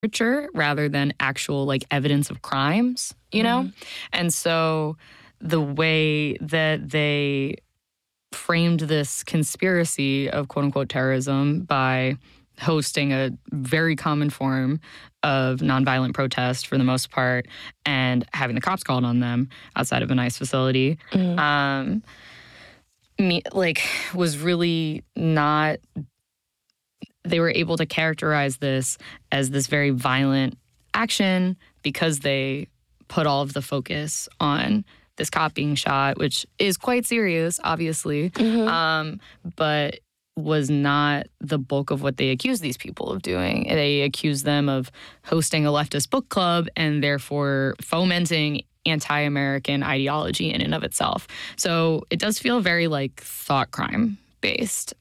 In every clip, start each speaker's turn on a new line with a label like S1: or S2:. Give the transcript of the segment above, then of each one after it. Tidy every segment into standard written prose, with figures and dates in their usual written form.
S1: literature rather than actual like evidence of crimes, you know? And so the way that they framed this conspiracy of quote unquote terrorism by hosting a very common form of nonviolent protest for the most part and having the cops called on them outside of a nice facility was really not. They were able to characterize this as this very violent action because they put all of the focus on this cop being shot, which is quite serious, obviously, but was not the bulk of what they accused these people of doing. They accused them of hosting a leftist book club and therefore fomenting anti-American ideology in and of itself. So it does feel very like thought crime based.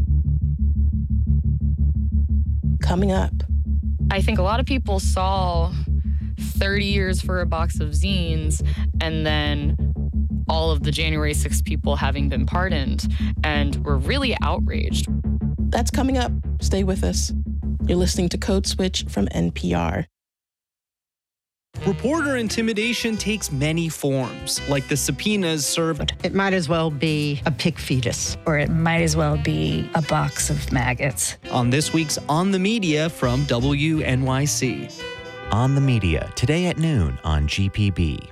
S2: Coming up,
S1: I think a lot of people saw 30 years for a box of zines and then all of the January 6th people having been pardoned and were really outraged.
S2: That's coming up. Stay with us. You're listening to Code Switch from NPR.
S3: Reporter intimidation takes many forms, like the subpoenas served.
S4: It might as well be a pig fetus.
S5: Or it might as well be a box of maggots.
S3: On this week's On the Media from WNYC.
S6: On the Media, today at noon on GPB.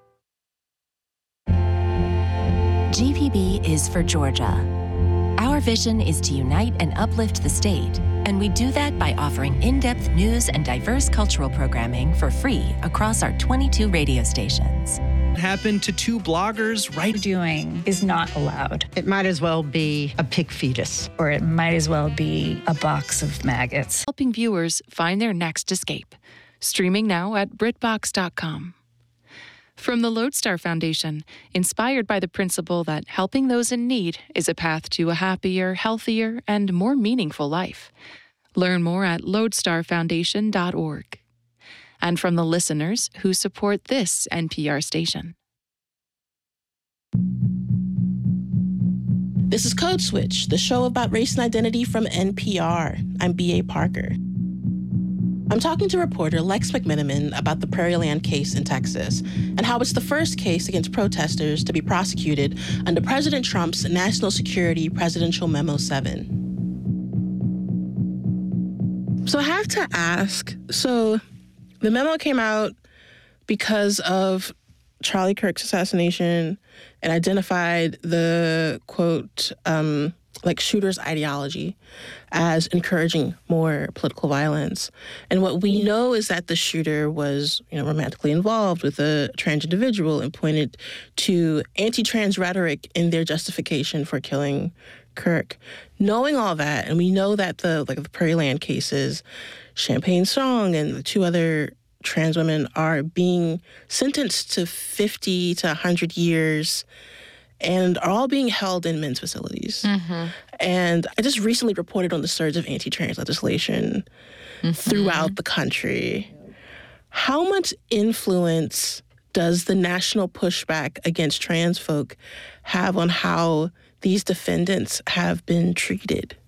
S7: GPB is for Georgia. Our vision is to unite and uplift the state, and we do that by offering in-depth news and diverse cultural programming for free across our 22 radio stations.
S3: It happened to two bloggers right
S5: Doing is not allowed.
S4: It might as well be a pig fetus.
S5: Or it might as well be a box of maggots.
S8: Helping viewers find their next escape. Streaming now at BritBox.com. From the Lodestar Foundation, inspired by the principle that helping those in need is a path to a happier, healthier, and more meaningful life. Learn more at lodestarfoundation.org. And from the listeners who support this NPR station.
S2: This is Code Switch, the show about race and identity from NPR. I'm B.A. Parker. I'm talking to reporter Lex McMenamin about the Prairieland case in Texas and how it's the first case against protesters to be prosecuted under President Trump's National Security Presidential Memo 7. So I have to ask, so the memo came out because of Charlie Kirk's assassination and identified the, quote, shooter's ideology as encouraging more political violence. And what we know is that the shooter was, romantically involved with a trans individual and pointed to anti-trans rhetoric in their justification for killing Kirk. Knowing all that, and we know that the Prairieland cases, Champagne Strong and the two other trans women are being sentenced to 50 to 100 years and are all being held in men's facilities. And I just recently reported on the surge of anti-trans legislation throughout the country. How much influence does the national pushback against trans folk have on how these defendants have been treated?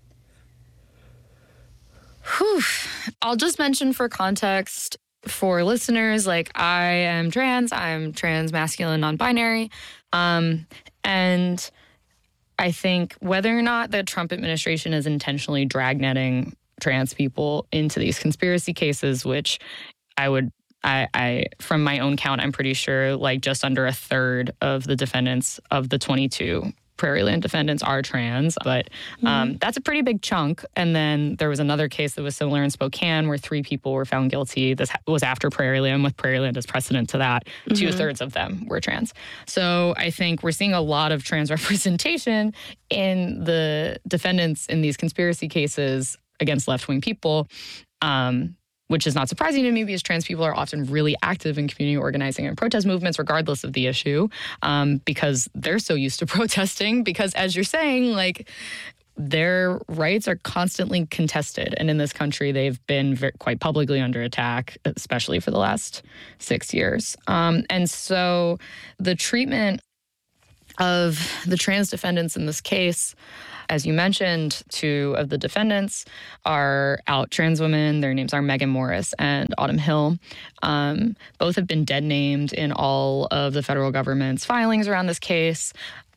S1: I'll just mention for context for listeners, I am trans, masculine, non-binary. And I think whether or not the Trump administration is intentionally dragnetting trans people into these conspiracy cases, which I from my own count, I'm pretty sure just under a third of the defendants of the 22 Prairieland defendants are trans, but that's a pretty big chunk. And then there was another case that was similar in Spokane where 3 people were found guilty. This was after Prairieland, with Prairieland as precedent to that. 2/3 of them were trans. So I think we're seeing a lot of trans representation in the defendants in these conspiracy cases against left-wing people, which is not surprising to me because trans people are often really active in community organizing and protest movements, regardless of the issue, because they're so used to protesting. Because as you're saying, their rights are constantly contested. And in this country, they've been quite publicly under attack, especially for the last 6 years. And so the treatment of the trans defendants in this case, as you mentioned, 2 of the defendants are out trans women. Their names are Megan Morris and Autumn Hill. Both have been dead named in all of the federal government's filings around this case.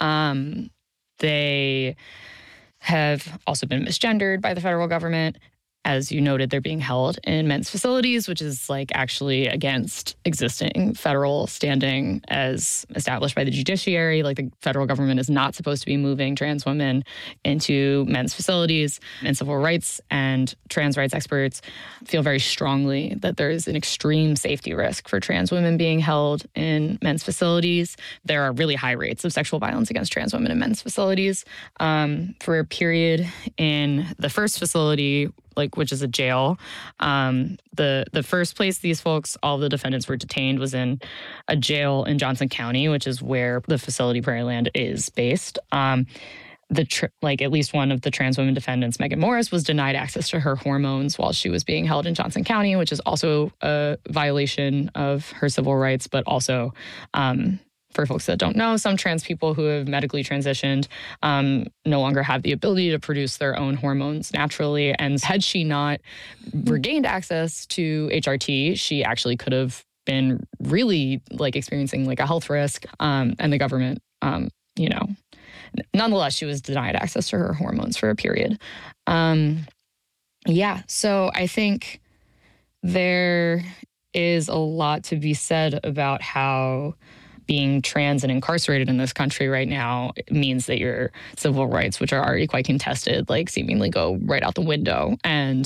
S1: They have also been misgendered by the federal government. As you noted, they're being held in men's facilities, which is like actually against existing federal standing as established by the judiciary. Like the federal government is not supposed to be moving trans women into men's facilities. And civil rights and trans rights experts feel very strongly that there is an extreme safety risk for trans women being held in men's facilities. There are really high rates of sexual violence against trans women in men's facilities. For a period in the first facility, which is a jail. The first place these folks, all the defendants were detained, was in a jail in Johnson County, which is where the facility Prairieland is based. At least one of the trans women defendants, Megan Morris, was denied access to her hormones while she was being held in Johnson County, which is also a violation of her civil rights, but also for folks that don't know, some trans people who have medically transitioned no longer have the ability to produce their own hormones naturally. And had she not regained access to HRT, she actually could have been really experiencing a health risk. And the government, nonetheless, she was denied access to her hormones for a period. So I think there is a lot to be said about how being trans and incarcerated in this country right now means that your civil rights, which are already quite contested, seemingly go right out the window. And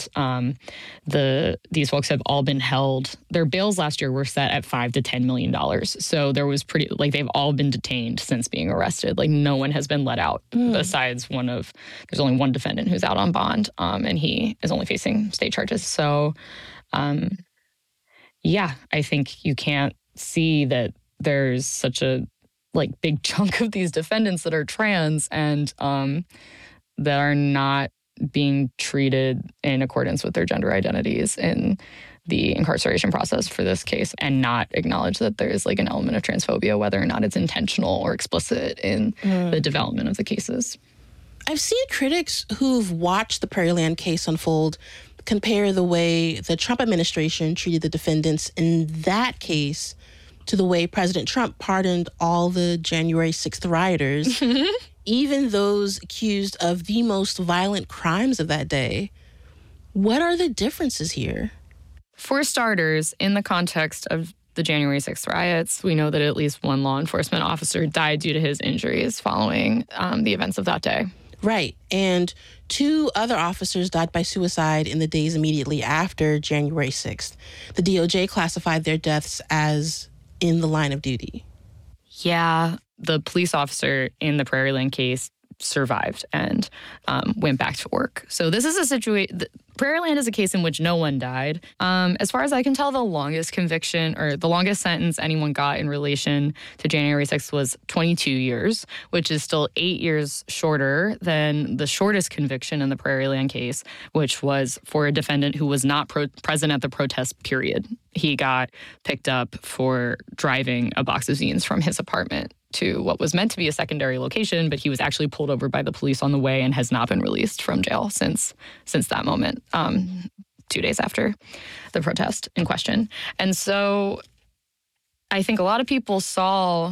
S1: these folks have all been held. Their bails last year were set at $5 to $10 million. So there was they've all been detained since being arrested. No one has been let out besides there's only one defendant who's out on bond, and he is only facing state charges. So, I think you can't see that there's such a big chunk of these defendants that are trans and that are not being treated in accordance with their gender identities in the incarceration process for this case, and not acknowledge that there's an element of transphobia, whether or not it's intentional or explicit in the development of the cases.
S2: I've seen critics who've watched the Prairieland case unfold compare the way the Trump administration treated the defendants in that case to the way President Trump pardoned all the January 6th rioters, even those accused of the most violent crimes of that day. What are the differences here?
S1: For starters, in the context of the January 6th riots, we know that at least one law enforcement officer died due to his injuries following the events of that day.
S2: Right. And 2 other officers died by suicide in the days immediately after January 6th. The DOJ classified their deaths as in the line of duty.
S1: Yeah, the police officer in the Prairieland case survived and went back to work. So this is a situation. Prairieland is a case in which no one died. As far as I can tell, the longest conviction or the longest sentence anyone got in relation to January 6th was 22 years, which is still 8 years shorter than the shortest conviction in the Prairieland case, which was for a defendant who was not present at the protest period. He got picked up for driving a box of zines from his apartment to what was meant to be a secondary location, but he was actually pulled over by the police on the way and has not been released from jail since that moment, 2 days after the protest in question. And so I think a lot of people saw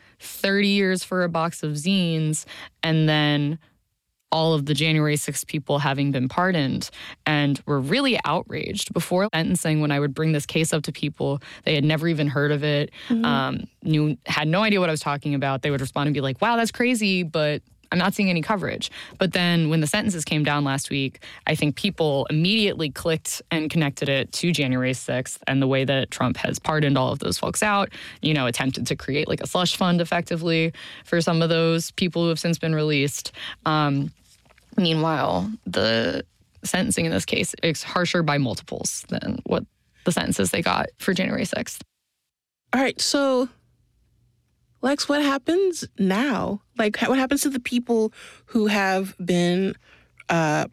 S1: 30 years for a box of zines and then all of the January 6th people having been pardoned and were really outraged. Before sentencing, when I would bring this case up to people, they had never even heard of it, had no idea what I was talking about. They would respond and be like, wow, that's crazy, but I'm not seeing any coverage. But then when the sentences came down last week, I think people immediately clicked and connected it to January 6th and the way that Trump has pardoned all of those folks out, attempted to create a slush fund effectively for some of those people who have since been released. Meanwhile, the sentencing in this case is harsher by multiples than what the sentences they got for January 6th.
S2: All right, so Lex, what happens now? What happens to the people who have been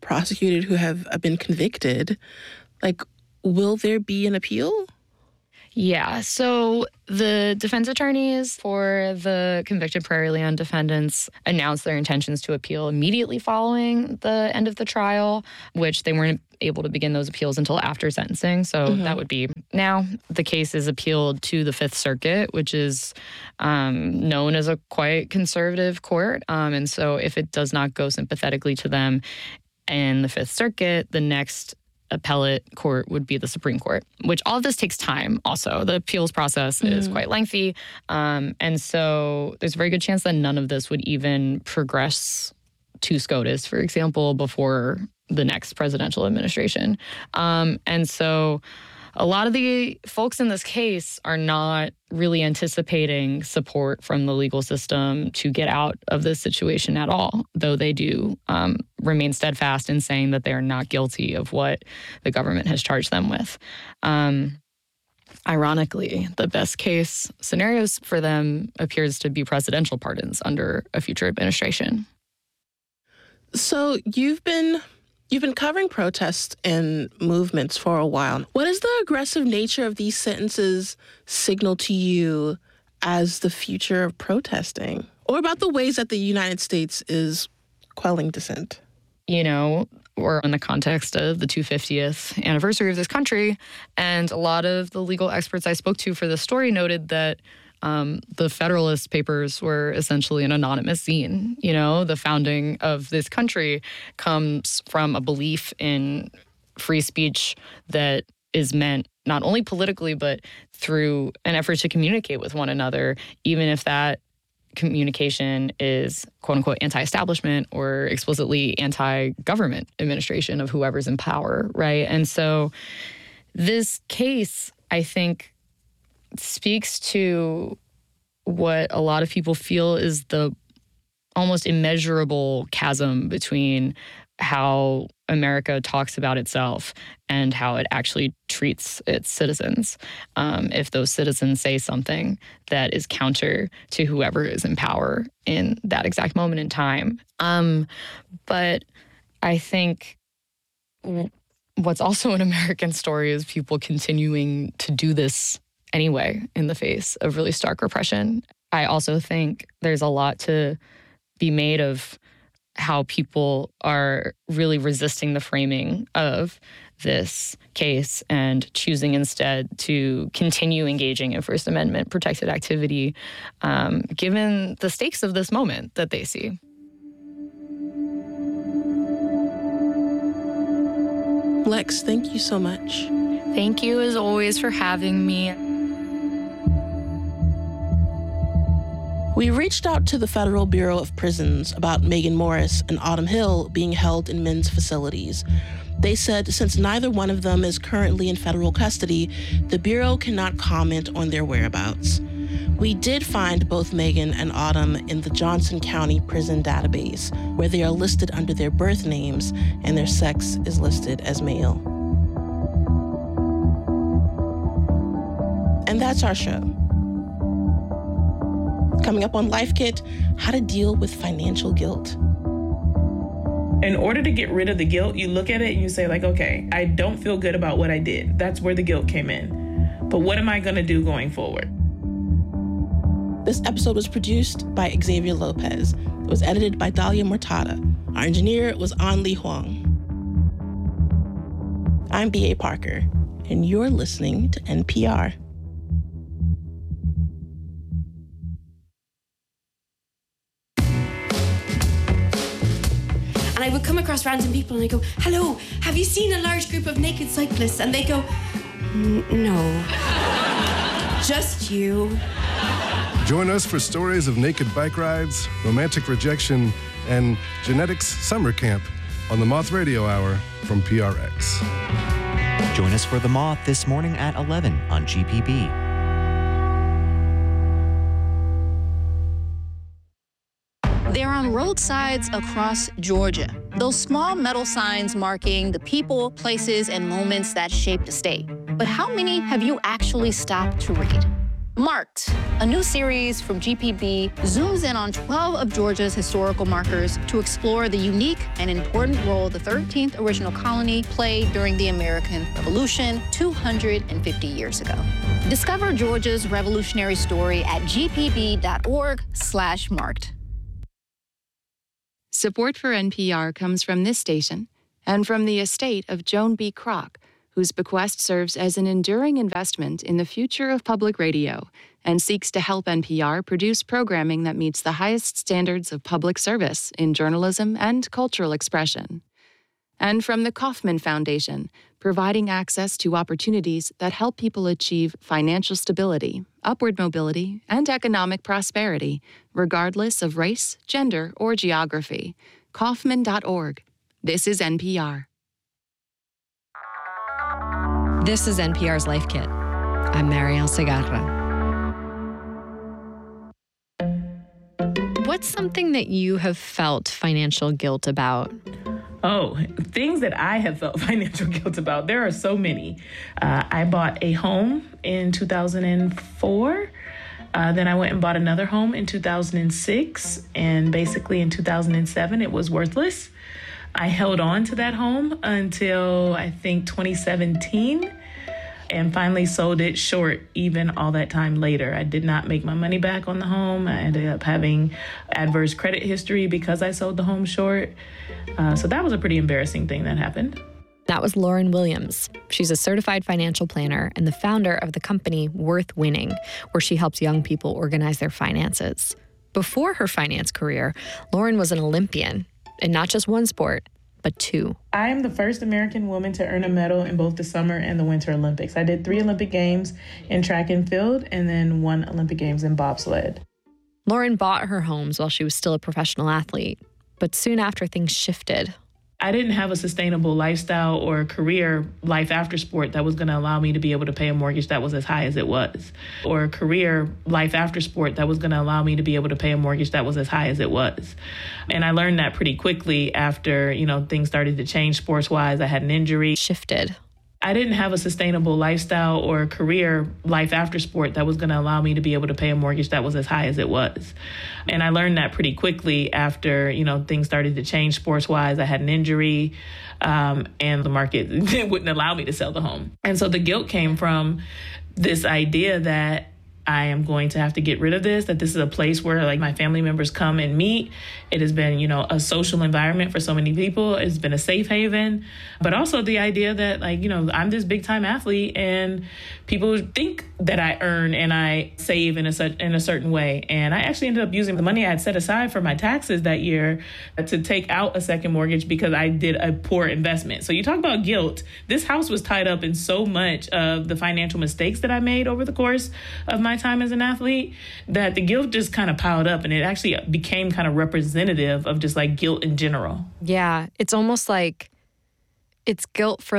S2: prosecuted, who have been convicted? Will there be an appeal?
S1: Yeah, so the defense attorneys for the convicted Prairie Land defendants announced their intentions to appeal immediately following the end of the trial, which they weren't able to begin those appeals until after sentencing. So that would be now. The case is appealed to the Fifth Circuit, which is known as a quite conservative court. And so if it does not go sympathetically to them in the Fifth Circuit, the next appellate court would be the Supreme Court, which all of this takes time also. The appeals process is quite lengthy. And so there's a very good chance that none of this would even progress to SCOTUS, for example, before the next presidential administration. And so a lot of the folks in this case are not really anticipating support from the legal system to get out of this situation at all, though they do remain steadfast in saying that they are not guilty of what the government has charged them with. Ironically, the best case scenarios for them appears to be presidential pardons under a future administration.
S2: So you've been covering protests and movements for a while. What does the aggressive nature of these sentences signal to you as the future of protesting, or about the ways that the United States is quelling dissent?
S1: You know, we're in the context of the 250th anniversary of this country, and a lot of the legal experts I spoke to for this story noted that the Federalist Papers were essentially an anonymous zine. You know, the founding of this country comes from a belief in free speech that is meant not only politically, but through an effort to communicate with one another, even if that communication is quote unquote anti-establishment or explicitly anti-government administration of whoever's in power, right? And so this case, I think, speaks to what a lot of people feel is the almost immeasurable chasm between how America talks about itself and how it actually treats its citizens. If those citizens say something that is counter to whoever is in power in that exact moment in time. But I think what's also an American story is people continuing to do this anyway in the face of really stark repression. I also think there's a lot to be made of how people are really resisting the framing of this case and choosing instead to continue engaging in First Amendment protected activity, given the stakes of this moment that they see.
S2: Lex, thank you so much.
S1: Thank you, as always, for having me.
S2: We reached out to the Federal Bureau of Prisons about Megan Morris and Autumn Hill being held in men's facilities. They said since neither one of them is currently in federal custody, the Bureau cannot comment on their whereabouts. We did find both Megan and Autumn in the Johnson County Prison Database, where they are listed under their birth names and their sex is listed as male. And that's our show. Coming up on Life Kit, how to deal with financial guilt.
S9: In order to get rid of the guilt, you look at it and you say, like, okay, I don't feel good about what I did. That's where the guilt came in. But what am I going to do going forward?
S2: This episode was produced by Xavier Lopez. It was edited by Dahlia Mortada. Our engineer was An Lee Huang. I'm B.A. Parker, and you're listening to NPR.
S10: And I would come across random people and I go, hello, have you seen a large group of naked cyclists? And they go, no, just you.
S11: Join us for stories of naked bike rides, romantic rejection, and genetics summer camp on the Moth Radio Hour from PRX.
S6: Join us for The Moth this morning at 11 on GPB.
S12: They're on roadsides across Georgia. Those small metal signs marking the people, places, and moments that shaped the state. But how many have you actually stopped to read? Marked, a new series from GPB, zooms in on 12 of Georgia's historical markers to explore the unique and important role the 13th original colony played during the American Revolution 250 years ago. Discover Georgia's revolutionary story at gpb.org/marked.
S8: Support for NPR comes from this station and from the estate of Joan B. Kroc, whose bequest serves as an enduring investment in the future of public radio and seeks to help NPR produce programming that meets the highest standards of public service in journalism and cultural expression. And from the Kauffman Foundation, providing access to opportunities that help people achieve financial stability, upward mobility, and economic prosperity, regardless of race, gender, or geography. Kauffman.org. This is NPR.
S13: This is NPR's Life Kit. I'm Marielle Segarra. What's something that you have felt financial guilt about?
S9: Oh, things that I have felt financial guilt about. There are so many. I bought a home in 2004. Then I went and bought another home in 2006. And basically in 2007, it was worthless. I held on to that home until I think 2017 and finally sold it short even all that time later. I did not make my money back on the home. I ended up having adverse credit history because I sold the home short. So that was a pretty embarrassing thing that happened.
S13: That was Lauren Williams. She's a certified financial planner and the founder of the company Worth Winning, where she helps young people organize their finances. Before her finance career, Lauren was an Olympian. In not just one sport, but two.
S9: I am the first American woman to earn a medal in both the Summer and the Winter Olympics. I did 3 Olympic Games in track and field and then 1 Olympic Games in bobsled.
S13: Lauren bought her homes while she was still a professional athlete, but soon after things shifted.
S9: I didn't have a sustainable lifestyle or career life after sport that was going to allow me to be able to pay a mortgage that was as high as it was, or a career life after sport that was going to allow me to be able to pay a mortgage that was as high as it was. And I learned that pretty quickly after, things started to change sports-wise. I had an injury.
S13: Shifted.
S9: I didn't have a sustainable lifestyle or career life after sport that was going to allow me to be able to pay a mortgage that was as high as it was. And I learned that pretty quickly after, things started to change sports-wise. I had an injury and the market wouldn't allow me to sell the home. And so the guilt came from this idea that I am going to have to get rid of this, that this is a place where my family members come and meet. It has been, a social environment for so many people. It's been a safe haven, but also the idea that I'm this big time athlete and people think that I earn and I save in a certain way. And I actually ended up using the money I had set aside for my taxes that year to take out a second mortgage because I did a poor investment. So you talk about guilt. This house was tied up in so much of the financial mistakes that I made over the course of my time as an athlete that the guilt just kind of piled up, and it actually became kind of representative of just guilt in general.
S13: Yeah, it's almost like it's guilt for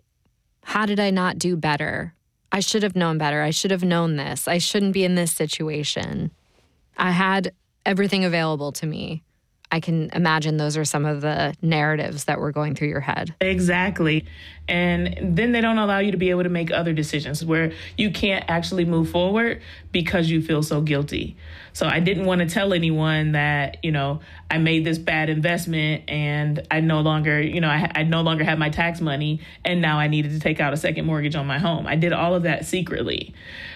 S13: how did I not do better? I should have known better. I should have known this. I shouldn't be in this situation. I had everything available to me. I can imagine those are some of the narratives that were going through your head.
S9: Exactly. And then they don't allow you to be able to make other decisions where you can't actually move forward because you feel so guilty. So I didn't want to tell anyone that, I made this bad investment and I no longer, I no longer have my tax money and now I needed to take out a second mortgage on my home. I did all of that secretly.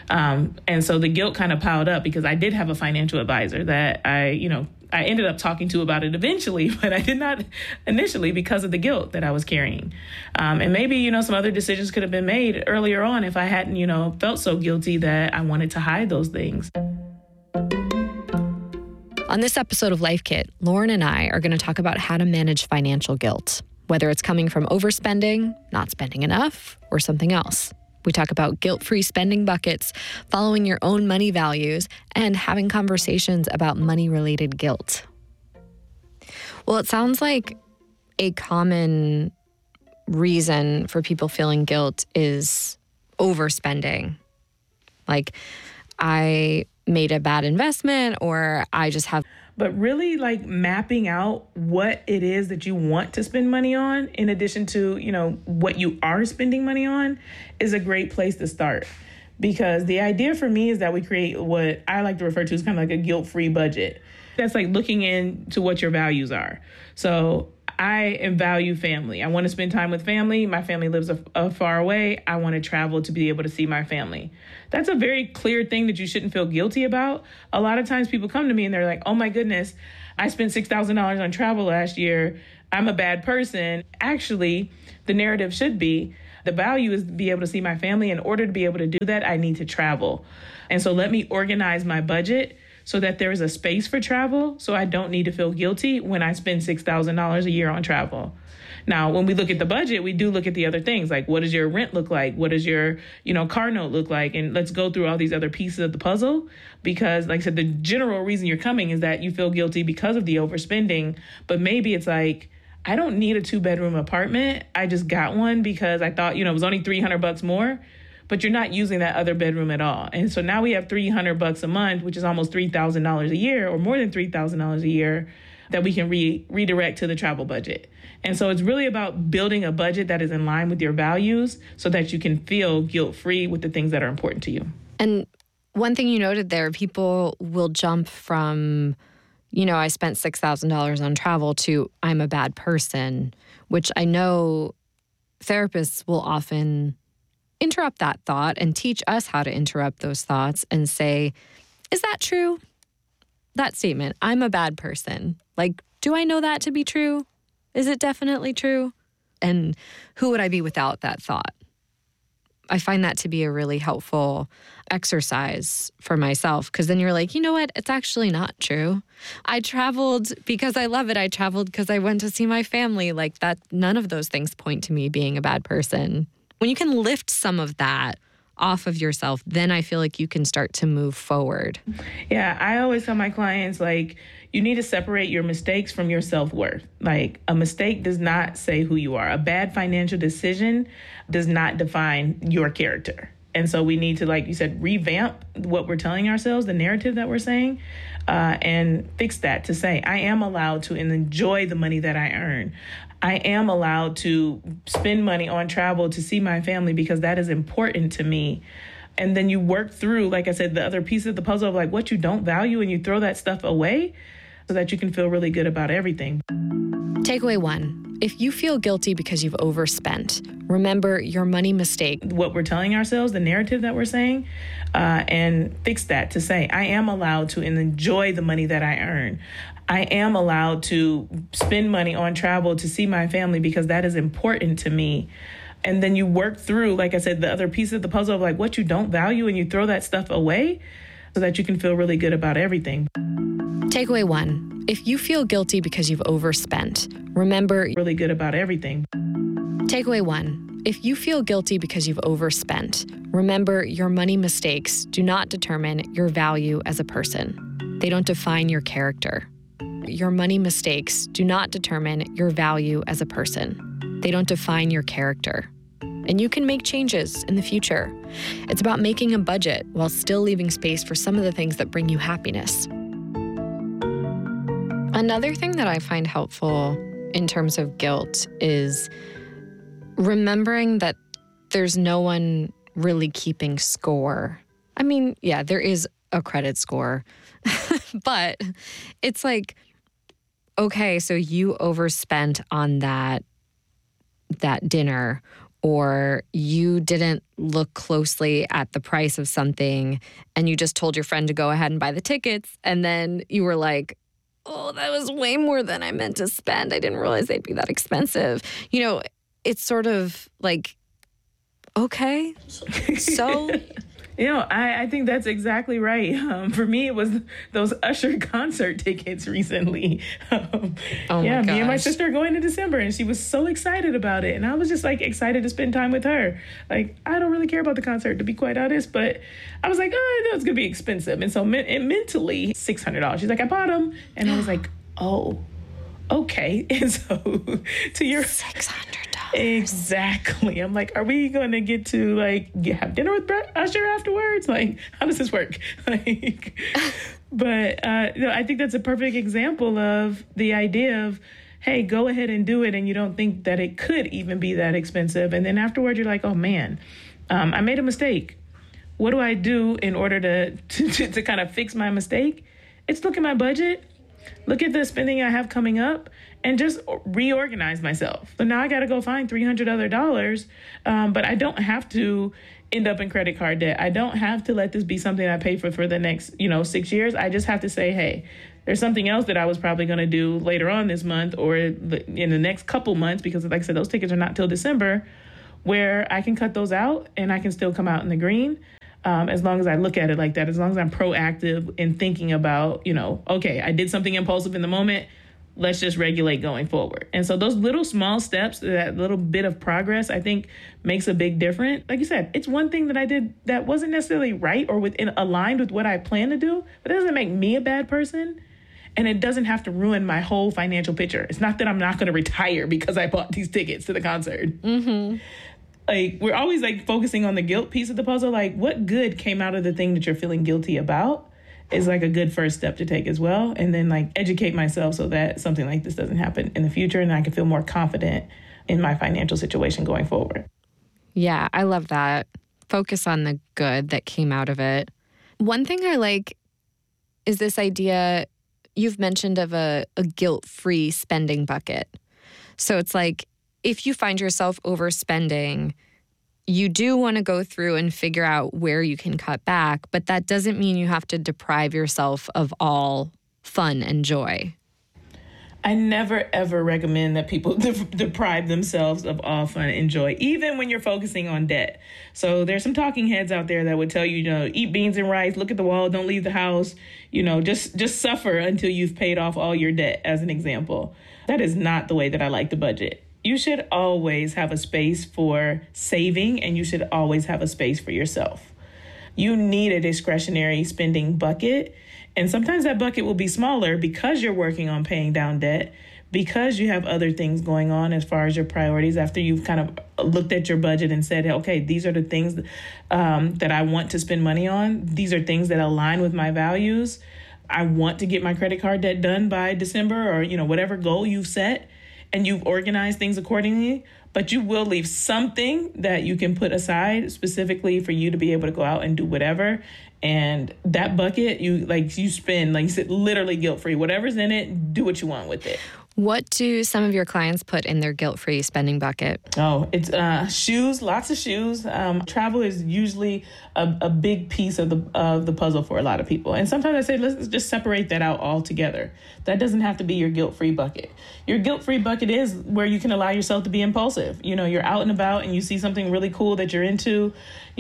S9: And so the guilt kind of piled up because I did have a financial advisor that I ended up talking to about it eventually, but I did not initially because of the guilt that I was carrying. And maybe, some other decisions could have been made earlier on if I hadn't, felt so guilty that I wanted to hide those things.
S13: On this episode of Life Kit, Lauren and I are going to talk about how to manage financial guilt, whether it's coming from overspending, not spending enough, or something else. We talk about guilt-free spending buckets, following your own money values, and having conversations about money-related guilt. Well, it sounds like a common reason for people feeling guilt is overspending. I made a bad investment, or I just have...
S9: But really mapping out what it is that you want to spend money on, in addition to, what you are spending money on, is a great place to start. Because the idea for me is that we create what I like to refer to as kind of like a guilt-free budget. That's like looking into what your values are. So I value family. I want to spend time with family. My family lives far away. I want to travel to be able to see my family. That's a very clear thing that you shouldn't feel guilty about. A lot of times people come to me and they're like, oh my goodness, I spent $6,000 on travel last year. I'm a bad person. Actually, the narrative should be, the value is to be able to see my family. In order to be able to do that, I need to travel. And so let me organize my budget so that there is a space for travel, so I don't need to feel guilty when I spend $6,000 a year on travel. Now, when we look at the budget, we do look at the other things, like what does your rent look like? What does your, car note look like? And let's go through all these other pieces of the puzzle, because like I said, the general reason you're coming is that you feel guilty because of the overspending, but maybe it's like, I don't need a 2-bedroom apartment. I just got one because I thought, it was only $300 more. But you're not using that other bedroom at all. And so now we have $300 a month, which is almost $3,000 a year, or more than $3,000 a year, that we can redirect to the travel budget. And so it's really about building a budget that is in line with your values so that you can feel guilt-free with the things that are important to you.
S13: And one thing you noted there, people will jump from, I spent $6,000 on travel to I'm a bad person, which I know therapists will often interrupt that thought and teach us how to interrupt those thoughts and say, is that true? That statement, I'm a bad person. Like, do I know that to be true? Is it definitely true? And who would I be without that thought? I find that to be a really helpful exercise for myself, because then you're like, you know what? It's actually not true. I traveled because I love it. I traveled because I went to see my family. Like that, none of those things point to me being a bad person. When you can lift some of that off of yourself, then I feel like you can start to move forward.
S9: Yeah, I always tell my clients, like, you need to separate your mistakes from your self-worth. Like, a mistake does not say who you are. A bad financial decision does not define your character. And so we need to, like you said, revamp what we're telling ourselves, the narrative that we're saying, and fix that to say, I am allowed to enjoy the money that I earn. I am allowed to spend money on travel to see my family because that is important to me. And then you work through, like I said, the other piece of the puzzle of like what you don't value, and you throw that stuff away so that you can feel really good about everything.
S13: Takeaway 1. If you feel guilty because you've overspent, remember your money mistake.
S9: What we're telling ourselves, the narrative that we're saying, and fix that to say, I am allowed to enjoy the money that I earn. I am allowed to spend money on travel to see my family because that is important to me. And then you work through, like I said, the other piece of the puzzle of like what you don't value, and you throw that stuff away so that you can feel really good about everything.
S13: Takeaway 1. If you feel guilty because you've overspent, remember
S9: really good about everything.
S13: Takeaway 1. If you feel guilty because you've overspent, remember your money mistakes do not determine your value as a person. They don't define your character. Your money mistakes do not determine your value as a person. They don't define your character. And you can make changes in the future. It's about making a budget while still leaving space for some of the things that bring you happiness. Another thing that I find helpful in terms of guilt is remembering that there's no one really keeping score. I mean, yeah, there is a credit score, but it's like, okay, so you overspent on that dinner, or you didn't look closely at the price of something and you just told your friend to go ahead and buy the tickets, and then you were like, oh, that was way more than I meant to spend. I didn't realize they'd be that expensive. It's sort of like, okay, so...
S9: I think that's exactly right. For me, it was those Usher concert tickets recently.
S13: Oh my
S9: gosh. Me and my
S13: sister
S9: are going in December, and she was so excited about it. And I was just like excited to spend time with her. Like, I don't really care about the concert, to be quite honest, but I was like, oh, I know it's going to be expensive. And so mentally, $600. She's like, I bought them. And I was like, oh, okay. And so to your
S13: $600.
S9: Exactly. I'm like, are we going to get to have dinner with Usher afterwards? Like, how does this work? But I think that's a perfect example of the idea of, hey, go ahead and do it. And you don't think that it could even be that expensive. And then afterwards, you're like, oh man, I made a mistake. what do I do in order to kind of fix my mistake? It's look at my budget, look at the spending I have coming up, and just reorganize myself. So now I got to go find $300 other, but I don't have to end up in credit card debt. I don't have to let this be something I pay for the next, 6 years. I just have to say, hey, there's something else that I was probably going to do later on this month or in the next couple months, because like I said, those tickets are not till December, where I can cut those out and I can still come out in the green. As long as I look at it like that, as long as I'm proactive in thinking about, okay, I did something impulsive in the moment, let's just regulate going forward. And so those little small steps, that little bit of progress, I think makes a big difference. Like you said, it's one thing that I did that wasn't necessarily right or aligned with what I plan to do, but it doesn't make me a bad person. And it doesn't have to ruin my whole financial picture. It's not that I'm not going to retire because I bought these tickets to the concert.
S1: Mm-hmm.
S9: Like, we're always focusing on the guilt piece of the puzzle. Like, what good came out of the thing that you're feeling guilty about is a good first step to take as well. And then educate myself so that something like this doesn't happen in the future and I can feel more confident in my financial situation going forward.
S13: Yeah, I love that. Focus on the good that came out of it. One thing I like is this idea you've mentioned of a guilt-free spending bucket. So it's if you find yourself overspending, you do want to go through and figure out where you can cut back, but that doesn't mean you have to deprive yourself of all fun and joy.
S9: I never, ever recommend that people deprive themselves of all fun and joy, even when you're focusing on debt. So there's some talking heads out there that would tell you, eat beans and rice, look at the wall, don't leave the house, just suffer until you've paid off all your debt, as an example. That is not the way that I like to budget. You should always have a space for saving, and you should always have a space for yourself. You need a discretionary spending bucket. And sometimes that bucket will be smaller because you're working on paying down debt, because you have other things going on as far as your priorities after you've kind of looked at your budget and said, okay, these are the things that I want to spend money on. These are things that align with my values. I want to get my credit card debt done by December or, whatever goal you've set, and you've organized things accordingly. But you will leave something that you can put aside specifically for you to be able to go out and do whatever. And that bucket, you spend, like you said, literally guilt-free. Whatever's in it, do what you want with it.
S13: What do some of your clients put in their guilt-free spending bucket?
S9: Oh, it's shoes, lots of shoes. Travel is usually a big piece of the puzzle for a lot of people. And sometimes I say, let's just separate that out altogether. That doesn't have to be your guilt-free bucket. Your guilt-free bucket is where you can allow yourself to be impulsive. You're out and about and you see something really cool that you're into.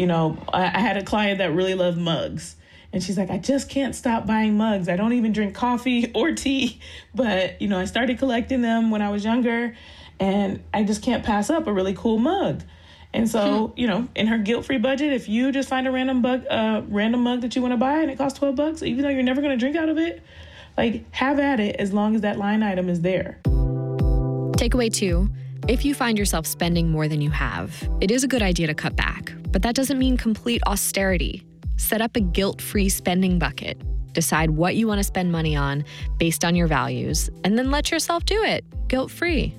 S9: I had a client that really loved mugs. And she's like, I just can't stop buying mugs. I don't even drink coffee or tea. But, I started collecting them when I was younger, and I just can't pass up a really cool mug. And so, in her guilt-free budget, if you just find a random mug that you want to buy and it costs $12, even though you're never going to drink out of it, have at it as long as that line item is there.
S13: Takeaway 2, if you find yourself spending more than you have, it is a good idea to cut back. But that doesn't mean complete austerity. Set up a guilt-free spending bucket. Decide what you want to spend money on based on your values, and then let yourself do it, guilt-free.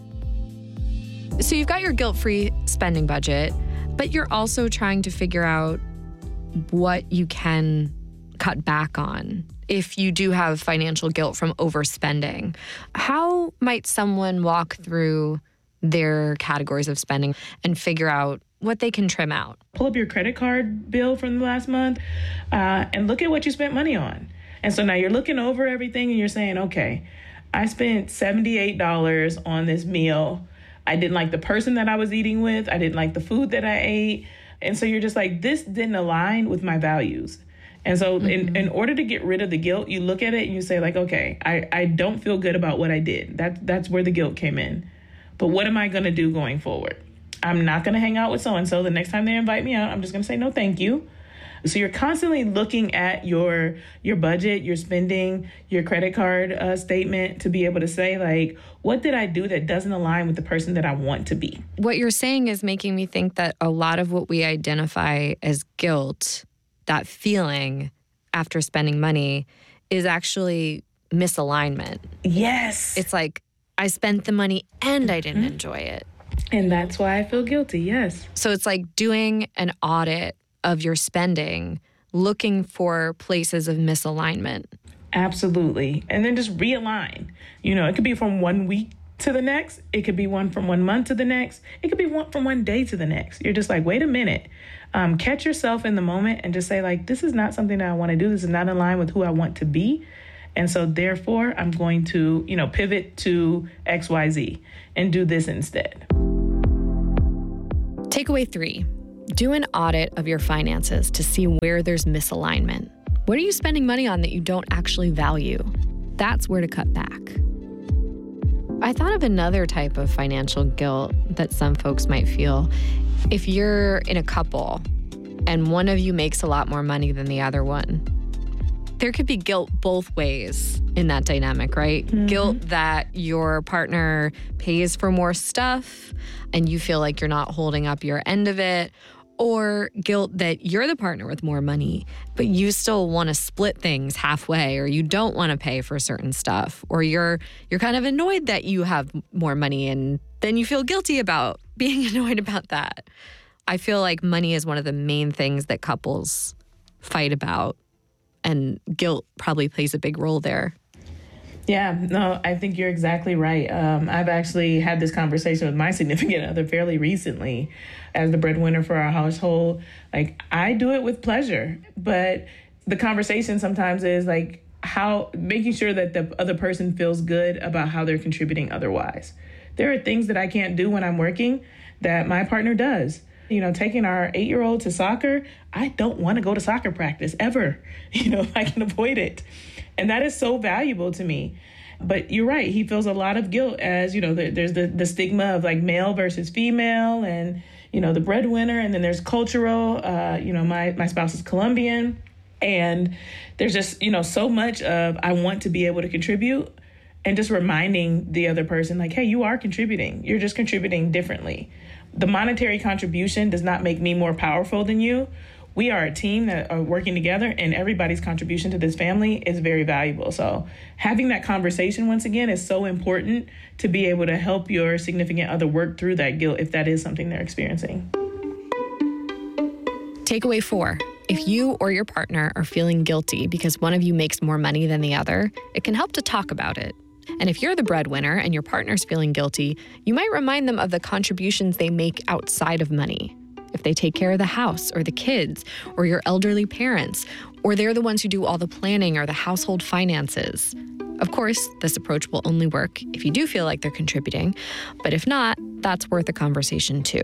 S13: So you've got your guilt-free spending budget, but you're also trying to figure out what you can cut back on if you do have financial guilt from overspending. How might someone walk through their categories of spending and figure out what they can trim out?
S9: Pull up your credit card bill from the last month and look at what you spent money on. And so now you're looking over everything and you're saying, okay, I spent $78 on this meal. I didn't like the person that I was eating with. I didn't like the food that I ate. And so you're just like, this didn't align with my values. And so in order to get rid of the guilt, you look at it and you say okay, I don't feel good about what I did. That's where the guilt came in. But what am I going to do going forward? I'm not going to hang out with so-and-so. The next time they invite me out, I'm just going to say, no, thank you. So you're constantly looking at your budget, your spending, your credit card statement to be able to say, what did I do that doesn't align with the person that I want to be?
S13: What you're saying is making me think that a lot of what we identify as guilt, that feeling after spending money, is actually misalignment.
S9: Yes.
S13: It's I spent the money and I didn't enjoy it.
S9: And that's why I feel guilty, yes.
S13: So it's doing an audit of your spending looking for places of misalignment.
S9: Absolutely. And then just realign. It could be from 1 week to the next. It could be one from 1 month to the next. It could be one from 1 day to the next. You're just like, wait a minute. Catch yourself in the moment and just say, like, this is not something that I want to do. This is not in line with who I want to be. And so therefore, I'm going to, pivot to XYZ and do this instead.
S13: Takeaway 3, do an audit of your finances to see where there's misalignment. What are you spending money on that you don't actually value? That's where to cut back. I thought of another type of financial guilt that some folks might feel. If you're in a couple and one of you makes a lot more money than the other one, there could be guilt both ways in that dynamic, right? Mm-hmm. Guilt that your partner pays for more stuff and you feel like you're not holding up your end of it, or guilt that you're the partner with more money, but you still want to split things halfway, or you don't want to pay for certain stuff, or you're kind of annoyed that you have more money and then you feel guilty about being annoyed about that. I feel like money is one of the main things that couples fight about, and guilt probably plays a big role there.
S9: Yeah, no, I think you're exactly right. I've actually had this conversation with my significant other fairly recently. As the breadwinner for our household, like, I do it with pleasure, but the conversation sometimes is like making sure that the other person feels good about how they're contributing otherwise. There are things that I can't do when I'm working that my partner does. Taking our 8-year-old to soccer, I don't want to go to soccer practice ever, if I can avoid it. And that is so valuable to me. But you're right. He feels a lot of guilt as, there's the stigma of like male versus female and, the breadwinner. And then there's cultural, my spouse is Colombian. And there's just, so much of I want to be able to contribute, and just reminding the other person like, hey, you are contributing. You're just contributing differently. The monetary contribution does not make me more powerful than you. We are a team that are working together, and everybody's contribution to this family is very valuable. So having that conversation, once again, is so important to be able to help your significant other work through that guilt if that is something they're experiencing.
S13: Takeaway 4. If you or your partner are feeling guilty because one of you makes more money than the other, it can help to talk about it. And if you're the breadwinner and your partner's feeling guilty, you might remind them of the contributions they make outside of money. If they take care of the house or the kids or your elderly parents, or they're the ones who do all the planning or the household finances. Of course, this approach will only work if you do feel like they're contributing, but if not, that's worth a conversation too.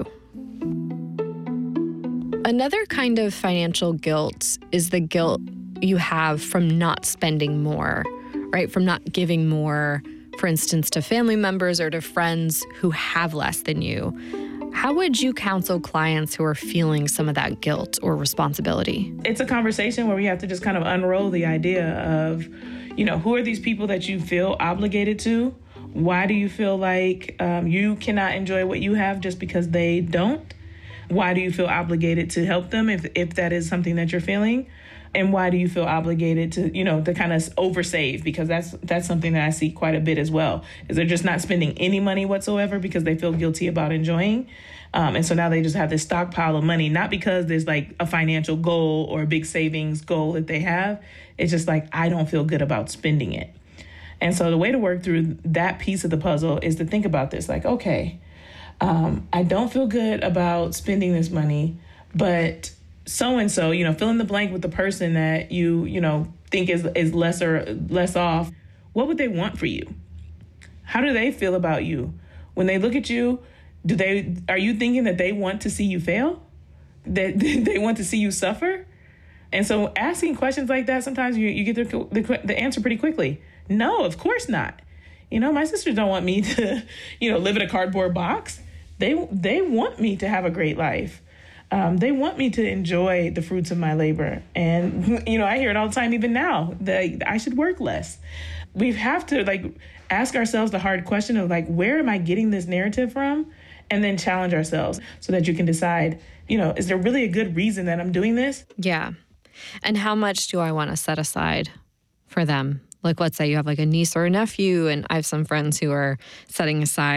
S13: Another kind of financial guilt is the guilt you have from not spending more, right? From not giving more, for instance, to family members or to friends who have less than you. How would you counsel clients who are feeling some of that guilt or responsibility?
S9: It's a conversation where we have to just kind of unroll the idea of, who are these people that you feel obligated to? Why do you feel like you cannot enjoy what you have just because they don't? Why do you feel obligated to help them if that is something that you're feeling? And why do you feel obligated to, to kind of oversave? Because that's something that I see quite a bit as well, is they're just not spending any money whatsoever because they feel guilty about enjoying. And so now they just have this stockpile of money, not because there's like a financial goal or a big savings goal that they have. It's just like, I don't feel good about spending it. And so the way to work through that piece of the puzzle is to think about this, like, okay, I don't feel good about spending this money, but so-and-so, fill in the blank with the person that you think is less off. What would they want for you? How do they feel about you? When they look at you, are you thinking that they want to see you fail? That they want to see you suffer? And so asking questions like that, sometimes you get the answer pretty quickly. No, of course not. My sisters don't want me to, live in a cardboard box. They want me to have a great life. They want me to enjoy the fruits of my labor. And, I hear it all the time, even now, that I should work less. We have to ask ourselves the hard question of where am I getting this narrative from? And then challenge ourselves so that you can decide, is there really a good reason that I'm doing this?
S13: Yeah. And how much do I want to set aside for them? Let's say you have a niece or a nephew, and I have some friends who are setting aside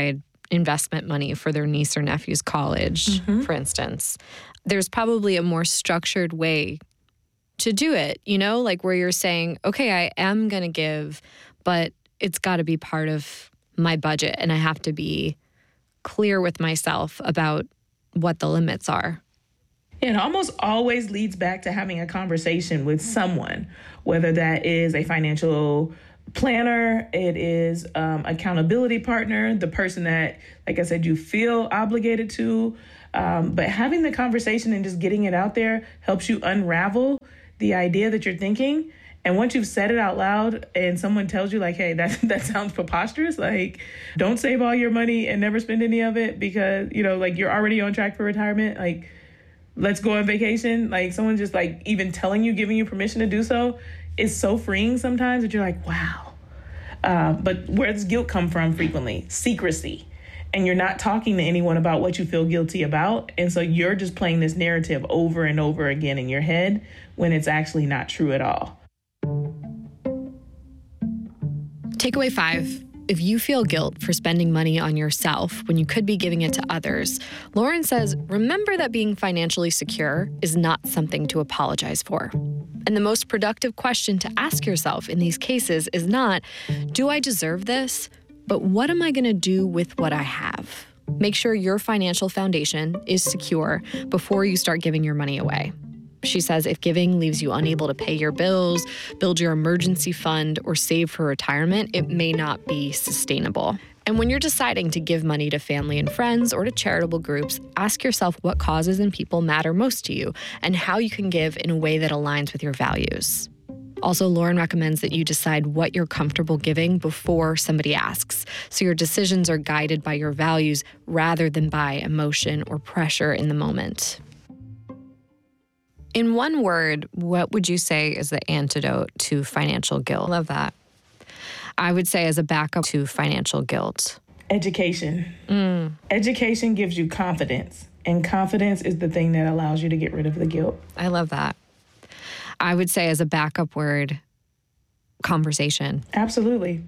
S13: investment money for their niece or nephew's college, for instance. There's probably a more structured way to do it, like where you're saying, okay, I am going to give, but it's got to be part of my budget and I have to be clear with myself about what the limits are.
S9: It almost always leads back to having a conversation with someone, whether that is a financial planner, it is accountability partner, the person that, like I said, you feel obligated to. But having the conversation and just getting it out there helps you unravel the idea that you're thinking. And once you've said it out loud and someone tells you like, hey, that sounds preposterous, like don't save all your money and never spend any of it because, like you're already on track for retirement. Like, let's go on vacation. Like someone just like even telling you, giving you permission to do so is so freeing sometimes that you're like, wow. But where does guilt come from frequently? Secrecy. And you're not talking to anyone about what you feel guilty about. And so you're just playing this narrative over and over again in your head when it's actually not true at all.
S13: Takeaway 5. If you feel guilt for spending money on yourself when you could be giving it to others, Lauren says, remember that being financially secure is not something to apologize for. And the most productive question to ask yourself in these cases is not, do I deserve this? But what am I going to do with what I have? Make sure your financial foundation is secure before you start giving your money away. She says if giving leaves you unable to pay your bills, build your emergency fund, or save for retirement, it may not be sustainable. And when you're deciding to give money to family and friends or to charitable groups, ask yourself what causes and people matter most to you and how you can give in a way that aligns with your values. Also, Lauren recommends that you decide what you're comfortable giving before somebody asks, so your decisions are guided by your values rather than by emotion or pressure in the moment. In one word, what would you say is the antidote to financial guilt? I love that. I would say as a backup to financial guilt.
S9: Education. Education gives you confidence, and confidence is the thing that allows you to get rid of the guilt.
S13: I love that. I would say as a backup word, conversation.
S9: Absolutely.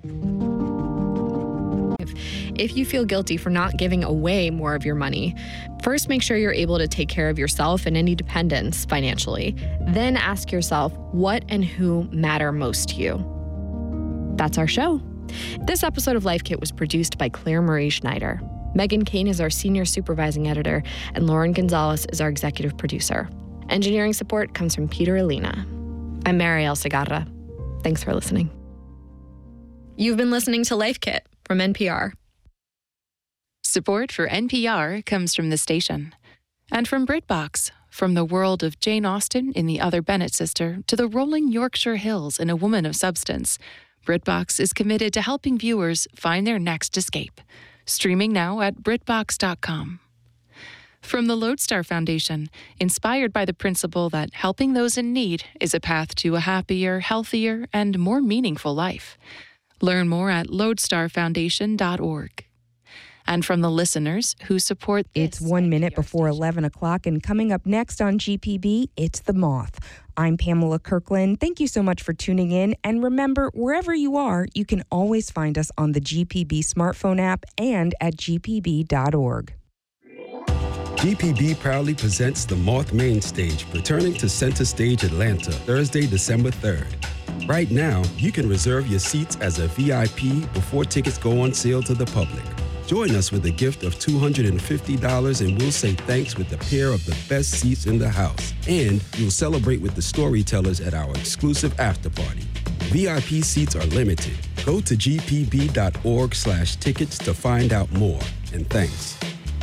S13: If you feel guilty for not giving away more of your money, first make sure you're able to take care of yourself and any dependents financially. Then ask yourself what and who matter most to you. That's our show. This episode of Life Kit was produced by Claire Marie Schneider. Megan Kane is our senior supervising editor, and Lauren Gonzalez is our executive producer. Engineering support comes from Peter Alina. I'm Marielle Segarra. Thanks for listening. You've been listening to Life Kit from NPR.
S8: Support for NPR comes from the station and from BritBox. From the world of Jane Austen in The Other Bennet Sister to the rolling Yorkshire Hills in A Woman of Substance, BritBox is committed to helping viewers find their next escape. Streaming now at BritBox.com. From the Lodestar Foundation, inspired by the principle that helping those in need is a path to a happier, healthier, and more meaningful life. Learn more at lodestarfoundation.org. And from the listeners who support this.
S14: It's 1 minute before 11 o'clock, and coming up next on GPB, it's The Moth. I'm Pamela Kirkland. Thank you so much for tuning in. And remember, wherever you are, you can always find us on the GPB smartphone app and at gpb.org.
S15: GPB proudly presents The Moth Main Stage, returning to Center Stage Atlanta, Thursday, December 3rd. Right now, you can reserve your seats as a VIP before tickets go on sale to the public. Join us with a gift of $250 and we'll say thanks with a pair of the best seats in the house. And you'll celebrate with the storytellers at our exclusive after party. VIP seats are limited. Go to gpb.org/tickets to find out more. And thanks.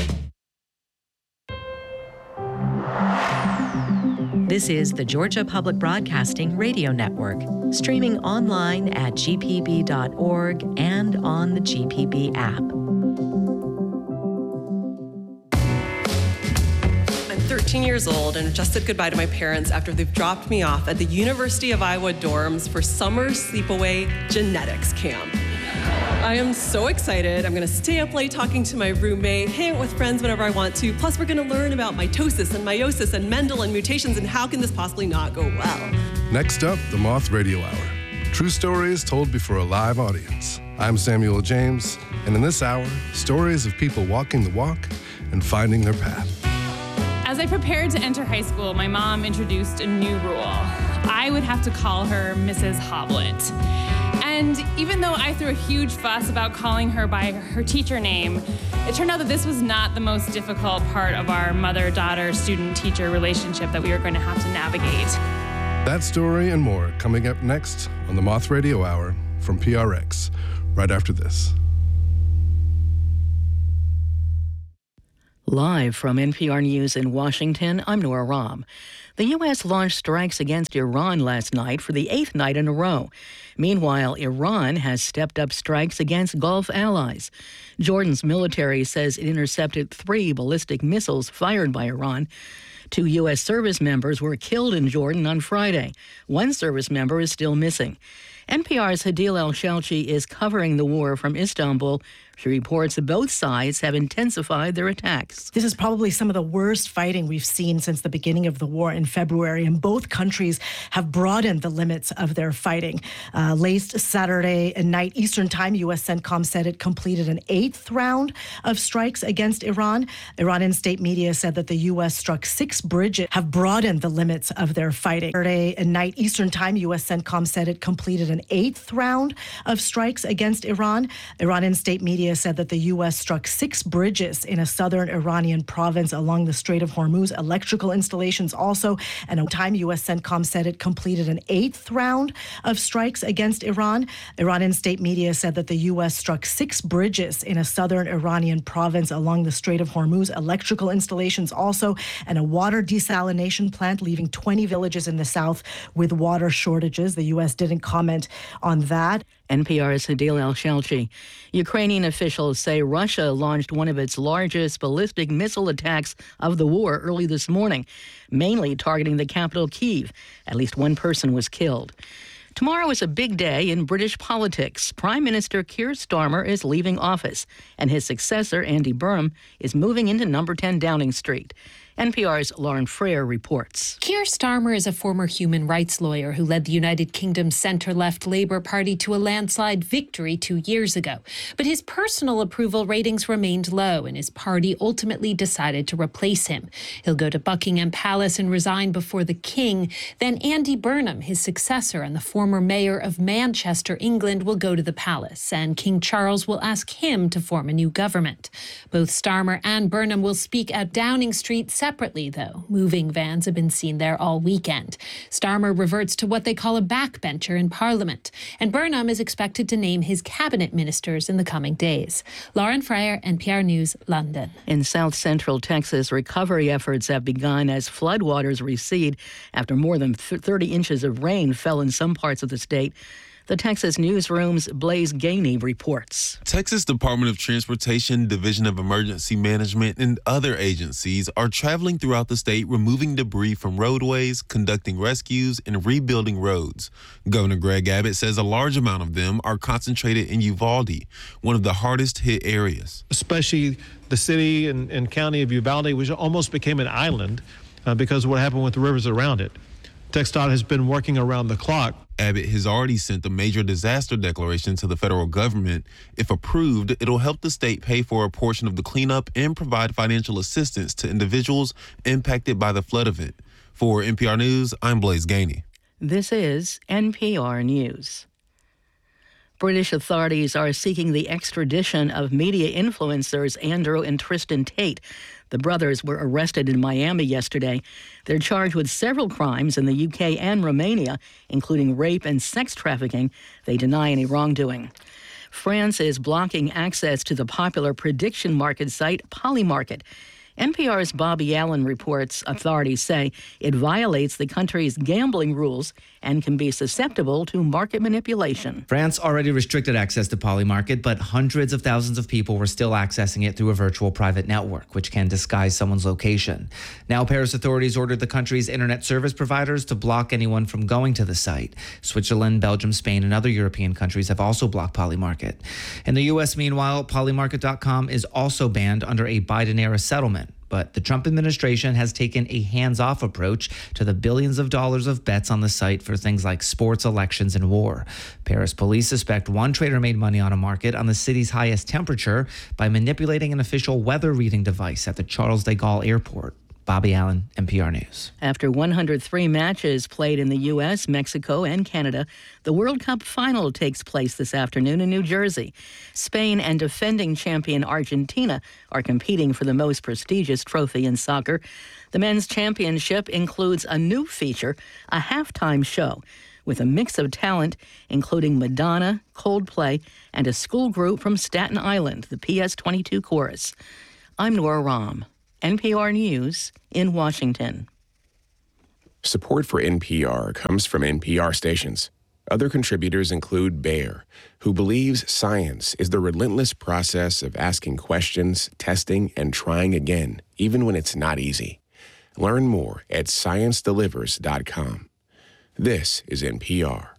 S16: This is the Georgia Public Broadcasting Radio Network, streaming online at gpb.org and on the GPB app.
S17: I'm 13 years old and just said goodbye to my parents after they've dropped me off at the University of Iowa dorms for summer sleepaway genetics camp. I am so excited. I'm going to stay up late talking to my roommate, hang out with friends whenever I want to. Plus, we're going to learn about mitosis and meiosis and Mendel and mutations and how can this possibly not go well.
S11: Next up, The Moth Radio Hour. True stories told before a live audience. I'm Samuel James, and in this hour, stories of people walking the walk and finding their path.
S18: As I prepared to enter high school, my mom introduced a new rule. I would have to call her Mrs. Hoblet. And even though I threw a huge fuss about calling her by her teacher name, it turned out that this was not the most difficult part of our mother-daughter, student-teacher relationship that we were going to have to navigate.
S11: That story and more coming up next on the Moth Radio Hour from PRX, right after this.
S19: Live from NPR News in Washington, I'm Nora Rahm. The U.S. launched strikes against Iran last night for the 8th night in a row. Meanwhile, Iran has stepped up strikes against Gulf allies. Jordan's military says it intercepted 3 ballistic missiles fired by Iran. 2 U.S. service members were killed in Jordan on Friday. 1 service member is still missing. NPR's Hadil El-Shalchi is covering the war from Istanbul. She reports that both sides have intensified their attacks.
S20: This is probably some of the worst fighting we've seen since the beginning of the war in February, and both countries have broadened the limits of their fighting. Late Saturday night Eastern Time, U.S. CENTCOM said it completed an 8th round of strikes against Iran. Iranian state media said that the U.S. struck 6 bridges, have broadened the limits of their fighting. Saturday night Eastern Time, U.S. CENTCOM said it completed an 8th round of strikes against Iran. Iranian state media said that the U.S. struck 6 bridges in a southern Iranian province along the Strait of Hormuz, electrical installations also. And at time, U.S. CENTCOM said it completed an 8th round of strikes against Iran. Iranian state media said that the U.S. struck 6 bridges in a southern Iranian province along the Strait of Hormuz, electrical installations also, and a water desalination plant, leaving 20 villages in the south with water shortages. The U.S. didn't comment on that.
S19: NPR's Hadil El-Shalchi. Ukrainian officials say Russia launched one of its largest ballistic missile attacks of the war early this morning, mainly targeting the capital, Kyiv. At least 1 person was killed. Tomorrow is a big day in British politics. Prime Minister Keir Starmer is leaving office, and his successor, Andy Burnham, is moving into number 10 Downing Street. NPR's Lauren Freer reports.
S21: Keir Starmer is a former human rights lawyer who led the United Kingdom's centre-left Labour Party to a landslide victory 2 years ago. But his personal approval ratings remained low, and his party ultimately decided to replace him. He'll go to Buckingham Palace and resign before the King. Then Andy Burnham, his successor and the former mayor of Manchester, England, will go to the palace, and King Charles will ask him to form a new government. Both Starmer and Burnham will speak at Downing Street separately, though. Moving vans have been seen there all weekend. Starmer reverts to what they call a backbencher in Parliament, and Burnham is expected to name his cabinet ministers in the coming days. Lauren Freyer, NPR News, London.
S19: In south central Texas, recovery efforts have begun as floodwaters recede after more than 30 inches of rain fell in some parts of the state. The Texas Newsroom's Blaise Gainey reports.
S22: Texas Department of Transportation, Division of Emergency Management, and other agencies are traveling throughout the state, removing debris from roadways, conducting rescues, and rebuilding roads. Governor Greg Abbott says a large amount of them are concentrated in Uvalde, one of the hardest hit areas.
S23: Especially the city and county of Uvalde, which almost became an island because of what happened with the rivers around it. TxDOT has been working around the clock.
S22: Abbott has already sent a major disaster declaration to the federal government. If approved, it'll help the state pay for a portion of the cleanup and provide financial assistance to individuals impacted by the flood event. For NPR News, I'm Blaise Gainey.
S19: This is NPR News. British authorities are seeking the extradition of media influencers Andrew and Tristan Tate. The brothers were arrested in Miami yesterday. They're charged with several crimes in the UK and Romania, including rape and sex trafficking. They deny any wrongdoing. France is blocking access to the popular prediction market site Polymarket. NPR's Bobby Allen reports authorities say it violates the country's gambling rules and can be susceptible to market manipulation.
S24: France already restricted access to Polymarket, but hundreds of thousands of people were still accessing it through a virtual private network, which can disguise someone's location. Now, Paris authorities ordered the country's internet service providers to block anyone from going to the site. Switzerland, Belgium, Spain, and other European countries have also blocked Polymarket. In the U.S., meanwhile, Polymarket.com is also banned under a Biden-era settlement. But the Trump administration has taken a hands-off approach to the billions of dollars of bets on the site for things like sports, elections, and war. Paris police suspect one trader made money on a market on the city's highest temperature by manipulating an official weather reading device at the Charles de Gaulle airport. Bobby Allen, NPR News.
S19: After 103 matches played in the U.S., Mexico, and Canada, the World Cup final takes place this afternoon in New Jersey. Spain and defending champion Argentina are competing for the most prestigious trophy in soccer. The men's championship includes a new feature, a halftime show, with a mix of talent, including Madonna, Coldplay, and a school group from Staten Island, the PS22 Chorus. I'm Nora Rahm. NPR News in Washington.
S3: Support for NPR comes from NPR stations. Other contributors include Bayer, who believes science is the relentless process of asking questions, testing, and trying again, even when it's not easy. Learn more at ScienceDelivers.com. This is NPR.